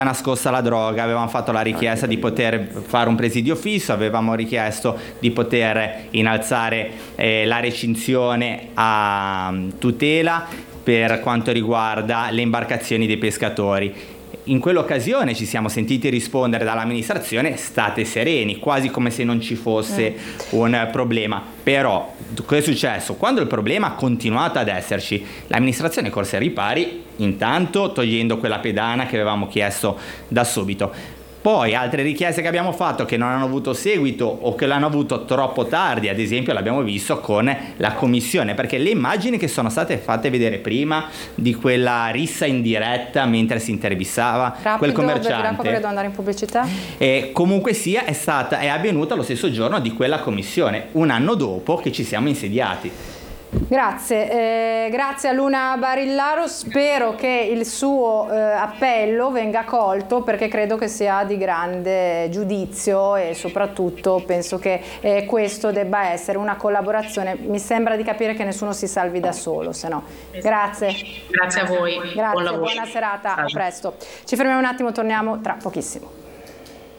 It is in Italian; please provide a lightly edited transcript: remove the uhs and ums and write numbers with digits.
nascosta la droga, avevamo fatto la richiesta di poter fare un presidio fisso, avevamo richiesto di poter innalzare la recinzione a tutela per quanto riguarda le imbarcazioni dei pescatori. In quell'occasione ci siamo sentiti rispondere dall'amministrazione: state sereni, quasi come se non ci fosse un problema. Però cosa è successo? Quando il problema ha continuato ad esserci, l'amministrazione corse ai ripari, intanto togliendo quella pedana che avevamo chiesto da subito. Poi altre richieste che abbiamo fatto che non hanno avuto seguito o che l'hanno avuto troppo tardi, ad esempio l'abbiamo visto con la commissione, perché le immagini che sono state fatte vedere prima di quella rissa in diretta mentre si intervistava quel commerciante, devo andare in pubblicità. Comunque sia è avvenuta lo stesso giorno di quella commissione, un anno dopo che ci siamo insediati. Grazie, grazie a Luna Barillaro, spero che il suo appello venga colto, perché credo che sia di grande giudizio e soprattutto penso che questo debba essere una collaborazione. Mi sembra di capire che nessuno si salvi da solo, se no. Grazie. Grazie a voi. Grazie, buona serata, a presto. Ci fermiamo un attimo, torniamo tra pochissimo.